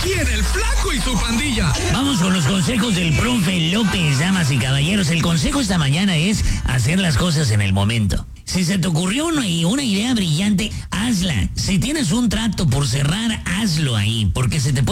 aquí en El Flaco y su pandilla. Vamos con los consejos del profe López, damas y caballeros. El consejo esta mañana es hacer las cosas en el momento. Si se te ocurrió una idea brillante, hazla. Si tienes un trato por cerrar, hazlo ahí, porque se te puede